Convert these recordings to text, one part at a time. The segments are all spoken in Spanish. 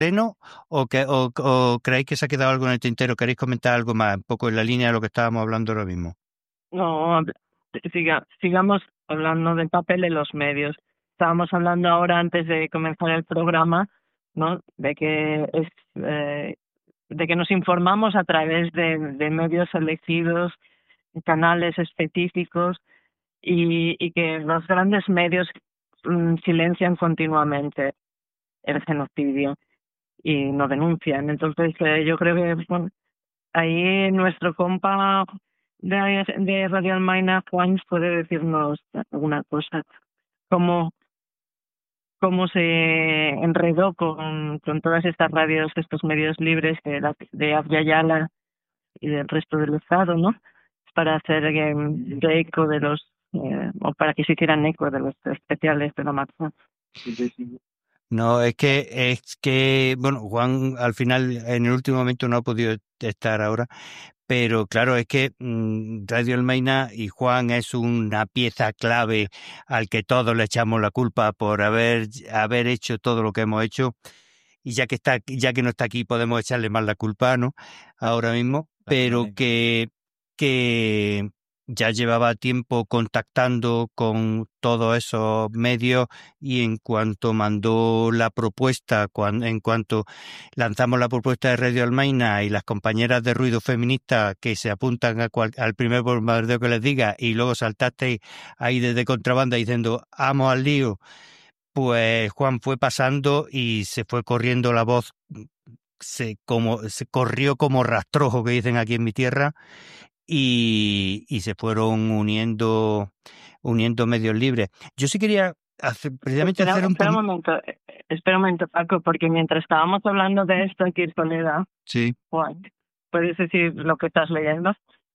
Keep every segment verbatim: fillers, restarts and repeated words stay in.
terreno o, que, o, o creéis que se ha quedado algo en el tintero? ¿Queréis comentar algo más? Un poco en la línea de lo que estábamos hablando ahora mismo. No, hab- siga, sigamos hablando del papel de los medios. Estábamos hablando ahora antes de comenzar el programa, ¿no? De que es eh, de que nos informamos a través de, de medios elegidos, canales específicos y, y que los grandes medios mm, silencian continuamente el genocidio y no denuncian. Entonces eh, yo creo que bueno, ahí nuestro compa de, de Radio Almaina, Juan, puede decirnos alguna cosa. ¿Cómo, cómo se enredó con, con todas estas radios, estos medios libres de, la, de Abya Yala y del resto del Estado, ¿no? Para hacer eh, de eco de los, eh, o para que se hicieran eco de los especiales de la marcha. No, es que, es que, bueno, Juan al final en el último momento no ha podido estar ahora, pero claro, es que mmm, Radio Almaina y Juan es una pieza clave al que todos le echamos la culpa por haber, haber hecho todo lo que hemos hecho. Y ya que está, ya que no está aquí, podemos echarle más la culpa, ¿no? Ahora mismo, pero que, que ya llevaba tiempo contactando con todos esos medios y en cuanto mandó la propuesta, cuando, en cuanto lanzamos la propuesta de Radio Almaina y las compañeras de Ruido Feminista que se apuntan a cual, al primer bombardeo que les diga y luego saltaste ahí desde contrabanda diciendo, vamos al lío, pues Juan fue pasando y se fue corriendo la voz, se, como, se corrió como rastrojo, que dicen aquí en mi tierra, y, y se fueron uniendo, uniendo medios libres. Yo sí quería hacer, precisamente Espera, hacer un... espera un momento, eh, espera un momento, Paco, porque mientras estábamos hablando de esto aquí en Soledad, Sí. Juan, ¿puedes decir lo que estás leyendo?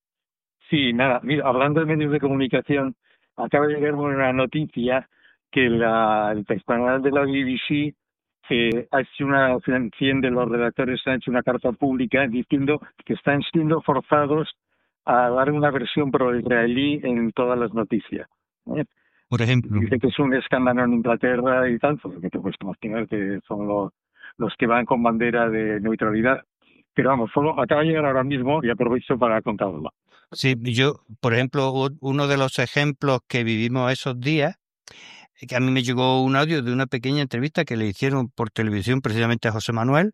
Sí, nada, mira, hablando de medios de comunicación, acaba de llegarme una noticia que la, el personal de la B B C eh, ha hecho una, cien de los redactores han hecho una carta pública diciendo que están siendo forzados a dar una versión pro-israelí en todas las noticias. ¿eh? Por ejemplo. Dice que es un escándalo en Inglaterra y tal, porque te puedes imaginar que son los, los que van con bandera de neutralidad. Pero vamos, solo acaba de llegar ahora mismo y aprovecho para contarlo. Sí, yo, por ejemplo, uno de los ejemplos que vivimos esos días, que a mí me llegó un audio de una pequeña entrevista que le hicieron por televisión precisamente a José Manuel,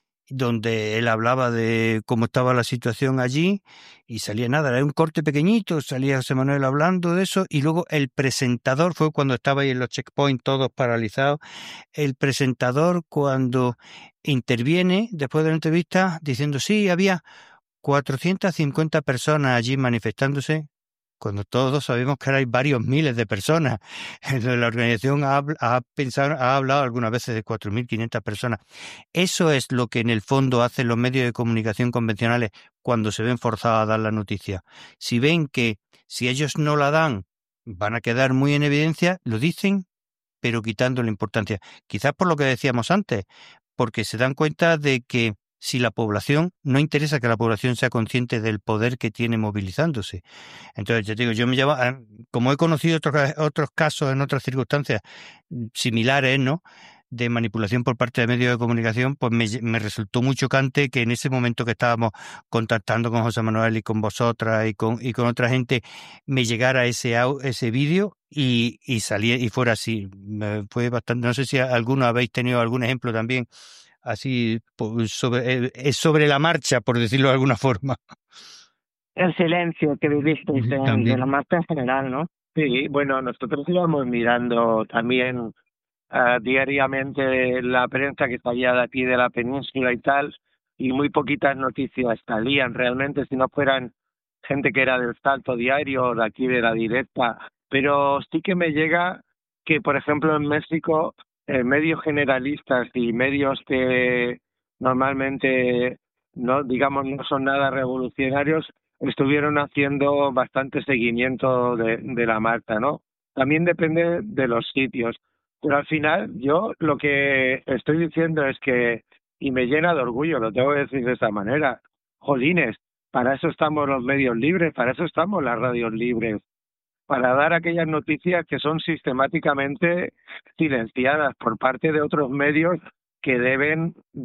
donde él hablaba de cómo estaba la situación allí y salía nada, era un corte pequeñito, salía José Manuel hablando de eso y luego el presentador, fue cuando estaba ahí en los checkpoints todos paralizados, el presentador cuando interviene después de la entrevista diciendo sí, había cuatrocientas cincuenta personas allí manifestándose, cuando todos sabemos que ahora hay varios miles de personas. La organización ha, ha, pensado, ha hablado algunas veces de cuatro mil quinientas personas. Eso es lo que en el fondo hacen los medios de comunicación convencionales cuando se ven forzados a dar la noticia. Si ven que si ellos no la dan van a quedar muy en evidencia, lo dicen, pero quitando la importancia. Quizás por lo que decíamos antes, porque se dan cuenta de que si la población, no interesa que la población sea consciente del poder que tiene movilizándose. Entonces, yo te digo, yo me llamo, como he conocido otros, otros casos en otras circunstancias similares, ¿no?, de manipulación por parte de medios de comunicación, pues me, me resultó muy chocante que en ese momento que estábamos contactando con José Manuel y con vosotras y con y con otra gente, me llegara ese ese vídeo y, y saliera y fuera así. Fue bastante, no sé si alguno habéis tenido algún ejemplo también así sobre, eh, sobre la marcha, por decirlo de alguna forma. El silencio que vivisteis de, de la marcha en general, ¿no? Sí, bueno, nosotros íbamos mirando también uh, diariamente la prensa que salía de aquí de la península y tal, y muy poquitas noticias salían realmente, si no fueran gente que era del Salto Diario o de aquí de la Directa. Pero sí que me llega que, por ejemplo, en México, eh, medios generalistas y medios que normalmente, no digamos, no son nada revolucionarios, estuvieron haciendo bastante seguimiento de, de la marcha, ¿no? También depende de los sitios. Pero al final, yo lo que estoy diciendo es que, y me llena de orgullo, lo tengo que decir de esa manera, jolines, para eso estamos los medios libres, para eso estamos las radios libres, para dar aquellas noticias que son sistemáticamente silenciadas por parte de otros medios que deben